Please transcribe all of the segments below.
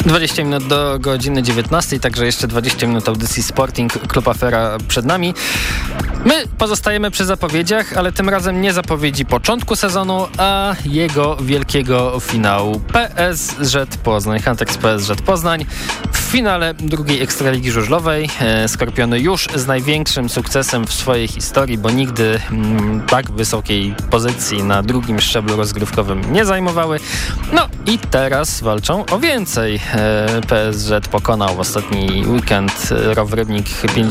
20 minut do godziny 19, także jeszcze 20 minut audycji Sporting Klub Afera przed nami. My pozostajemy przy zapowiedziach, ale tym razem nie zapowiedzi początku sezonu, a jego wielkiego finału. PSŻ Poznań, Huntex PSŻ Poznań w finale drugiej Ekstraligi Żużlowej. Skorpiony już z największym sukcesem w swojej historii, bo nigdy tak wysokiej pozycji na drugim szczeblu rozgrywkowym nie zajmowały. No i teraz walczą o więcej. PSŻ pokonał w ostatni weekend Rower Rybnik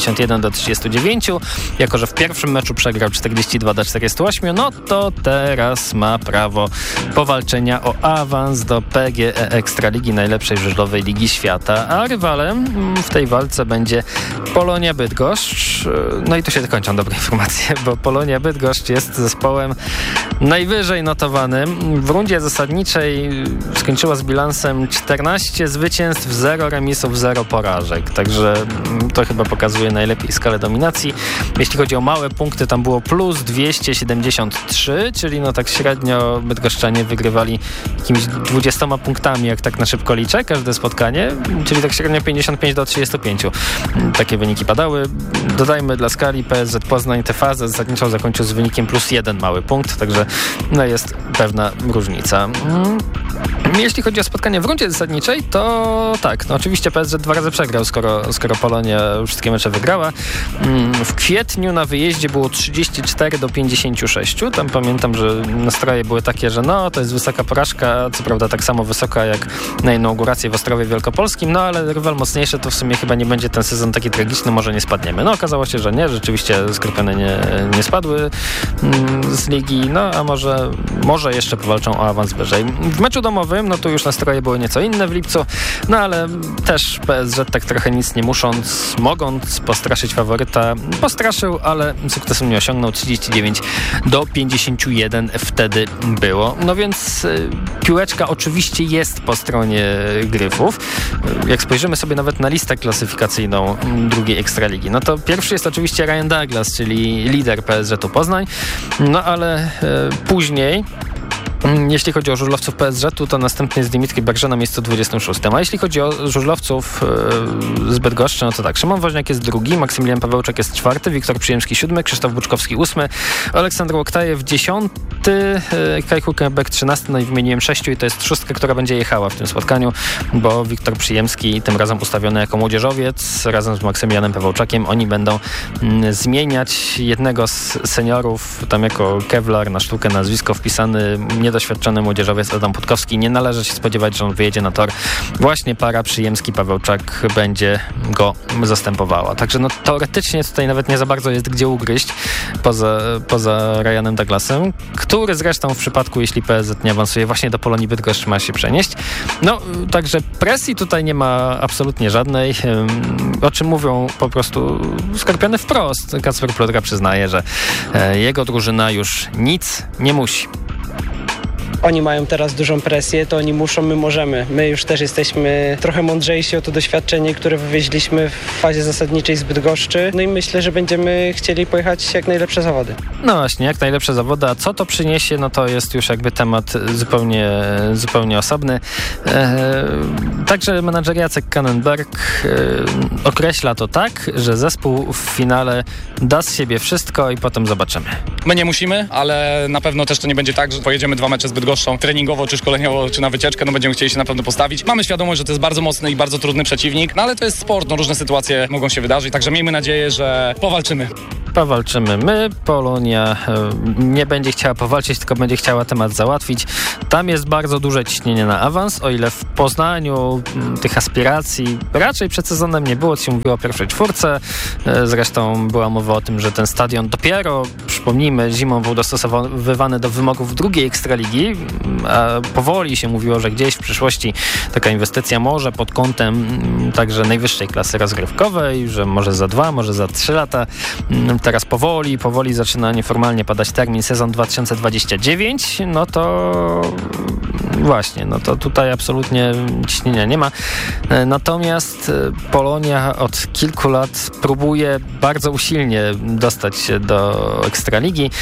51-39. Jako że w pierwszym meczu przegrał 42-48, no to teraz ma prawo powalczenia o awans do PGE Ekstraligi, najlepszej żużlowej ligi świata, a rywalem w tej walce będzie Polonia Bydgoszcz. No i tu się kończą dobre informacje, bo Polonia Bydgoszcz jest zespołem najwyżej notowanym. W rundzie zasadniczej skończyła z bilansem 14 zwycięstw, 0 remisów, 0 porażek, także to chyba pokazuje najlepiej skalę dominacji. Jeśli chodzi o małe punkty, tam było plus 273, czyli no tak średnio bydgoszczanie wygrywali jakimiś 20 punktami, jak tak na szybko liczę, każde spotkanie, czyli tak średnio 55-35. Takie wyniki padały. Dodajmy dla skali, PSŻ Poznań tę fazę zasadniczą zakończył z wynikiem plus 1 mały punkt, także no jest pewna różnica. Jeśli chodzi o spotkanie w rundzie zasadniczej, to tak, no oczywiście PSŻ 2 razy przegrał, skoro Polonia wszystkie mecze wygrała. W kwietniu na wyjeździe było 34-56. Tam pamiętam, że nastroje były takie, że no to jest wysoka porażka, co prawda tak samo wysoka jak na inaugurację w Ostrowie Wielkopolskim, no ale rywal mocniejszy, to w sumie chyba nie będzie ten sezon taki tragiczny, może nie spadniemy. No okazało się, że nie, rzeczywiście Skorpiony nie spadły z ligi, no a może jeszcze powalczą o awans wyżej. W meczu domowym, no to już nastroje były nieco inne w lipcu, no ale też PSŻ tak trochę nic nie mogąc postraszyć faworyta, postraszył, ale sukcesu nie osiągnął. 39-51 wtedy było. No więc piłeczka oczywiście jest po stronie Gryfów. Jak spojrzymy sobie nawet na listę klasyfikacyjną drugiej Ekstraligi, no to pierwszy jest oczywiście Ryan Douglas, czyli lider PSŻ Poznań, no ale później jeśli chodzi o żużlowców PSŻ, to następny jest Dimitri Berger na miejscu 26. A jeśli chodzi o żużlowców z Bydgoszczy, no to tak, Szymon Woźniak jest drugi, Maksymilian Pawełczak jest czwarty, Wiktor Przyjemski 7, Krzysztof Buczkowski 8, Aleksander Łoktajew 10, Kaj Huckenbeck 13, no i wymieniłem 6 i to jest 6, która będzie jechała w tym spotkaniu, bo Wiktor Przyjemski tym razem ustawiony jako młodzieżowiec razem z Maksymilianem Pawełczakiem. Oni będą zmieniać jednego z seniorów, tam jako Kevlar na sztukę nazwisko wpisany niedoświadczony młodzieżowiec Adam Putkowski. Nie należy się spodziewać, że on wyjedzie na tor. Właśnie para Przyjemski-Pawełczak będzie go zastępowała. Także no teoretycznie tutaj nawet nie za bardzo jest gdzie ugryźć poza Ryanem Douglasem, który zresztą w przypadku, jeśli PSZ nie awansuje, właśnie do Polonii Bydgoszcz ma się przenieść. No, także presji tutaj nie ma absolutnie żadnej. O czym mówią po prostu Skorpiony wprost. Kacper Plodra przyznaje, że jego drużyna już nic nie musi. Oni mają teraz dużą presję, to oni muszą, my możemy. My już też jesteśmy trochę mądrzejsi o to doświadczenie, które wywieźliśmy w fazie zasadniczej z Bydgoszczy. No i myślę, że będziemy chcieli pojechać jak najlepsze zawody. No właśnie, jak najlepsze zawody. A co to przyniesie, no to jest już jakby temat zupełnie osobny. Także menadżer Jacek Kannenberg określa to tak, że zespół w finale da z siebie wszystko i potem zobaczymy. My nie musimy, ale na pewno też to nie będzie tak, że pojedziemy 2 mecze z Bydgoszczą treningowo, czy szkoleniowo, czy na wycieczkę, no będziemy chcieli się na pewno postawić. Mamy świadomość, że to jest bardzo mocny i bardzo trudny przeciwnik, no ale to jest sport, no różne sytuacje mogą się wydarzyć, także miejmy nadzieję, że powalczymy. My. Polonia nie będzie chciała powalczyć, tylko będzie chciała temat załatwić. Tam jest bardzo duże ciśnienie na awans, o ile w Poznaniu tych aspiracji raczej przed sezonem nie było, co się mówiło o pierwszej czwórce. Zresztą była mowa o tym, że ten stadion dopiero, przypomnijmy, zimą był dostosowywany do wymogów drugiej Ekstraligi, a powoli się mówiło, że gdzieś w przyszłości taka inwestycja może pod kątem także najwyższej klasy rozgrywkowej, że może za 2, może za 3 lata. Teraz powoli zaczyna nieformalnie padać termin sezon 2029, no to właśnie, no to tutaj absolutnie ciśnienia nie ma. Natomiast Polonia od kilku lat próbuje bardzo usilnie dostać się do Ekstraligi.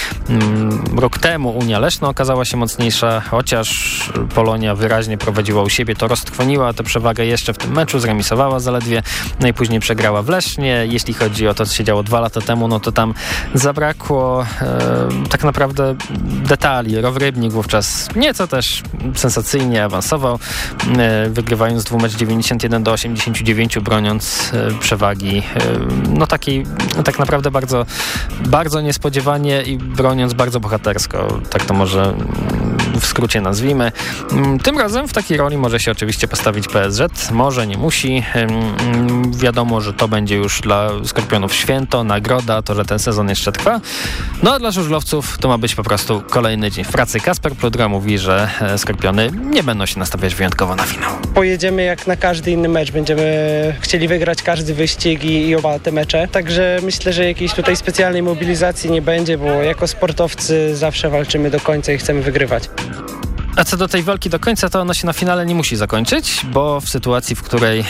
Rok temu Unia Leszno okazała się mocniejsza, chociaż Polonia wyraźnie prowadziła u siebie, to roztrwoniła tę przewagę jeszcze w tym meczu, zremisowała zaledwie, no i później przegrała w Lesznie. Jeśli chodzi o to, co się działo 2 lata temu, no to tam zabrakło tak naprawdę detali. Row Rybnik wówczas nieco też sensacyjnie awansował, wygrywając 2 mecz 91-89, broniąc przewagi no takiej tak naprawdę bardzo, bardzo niespodziewanie i broniąc bardzo bohatersko, tak to może w skrócie nazwijmy. Tym razem w takiej roli może się oczywiście postawić PSZ, może nie musi. Wiadomo, że to będzie już dla Skorpionów święto, nagroda, to, że ten sezon jeszcze trwa. No a dla żużlowców to ma być po prostu kolejny dzień w pracy. Kasper Pludra mówi, że Skorpiony nie będą się nastawiać wyjątkowo na finał. Pojedziemy jak na każdy inny mecz. Będziemy chcieli wygrać każdy wyścig i oba te mecze. Także myślę, że jakiejś tutaj specjalnej mobilizacji nie będzie, bo jako sportowcy zawsze walczymy do końca i chcemy wygrywać. A co do tej walki do końca, to ona się na finale nie musi zakończyć, bo w sytuacji, w której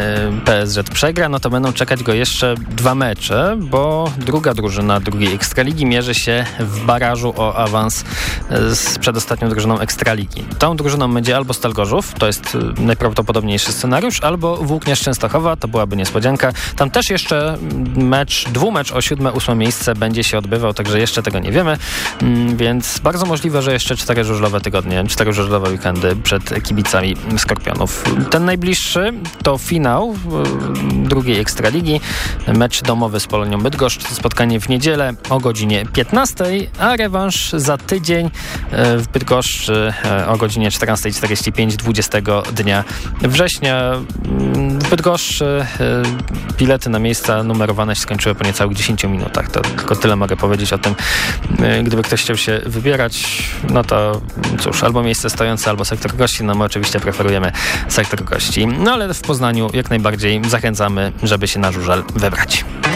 PSZ przegra, no to będą czekać go jeszcze 2 mecze, bo druga drużyna drugiej Ekstraligi mierzy się w barażu o awans z przedostatnią drużyną Ekstraligi. Tą drużyną będzie albo Stal Gorzów, to jest najprawdopodobniejszy scenariusz, albo Włókniarz Częstochowa, to byłaby niespodzianka. Tam też jeszcze dwumecz o 7-8 miejsce będzie się odbywał, także jeszcze tego nie wiemy, więc bardzo możliwe, że jeszcze 4 żużlowe tygodnie, 4 żużlowe weekendy przed kibicami Skorpionów. Ten najbliższy to finał drugiej Ekstraligi, mecz domowy z Polonią Bydgoszcz, spotkanie w niedzielę o godzinie 15, a rewanż za tydzień w Bydgoszczy o godzinie 14:45 20 dnia września. W Bydgoszczy bilety na miejsca numerowane się skończyły po niecałych 10 minutach. To tylko tyle mogę powiedzieć o tym. Gdyby ktoś chciał się wybierać, no to cóż, albo miejsce stojące, albo sektor gości. No my oczywiście preferujemy sektor gości. No ale w Poznaniu jak najbardziej zachęcamy, żeby się na żużel wybrać.